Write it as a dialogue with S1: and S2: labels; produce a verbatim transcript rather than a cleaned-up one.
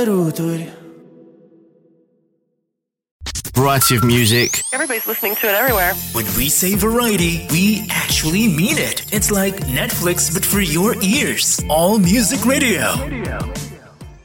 S1: Variety of music.
S2: Everybody's listening to it everywhere.
S3: When we say variety, we actually mean it. It's like Netflix, but for your ears. All Music Radio. Radio.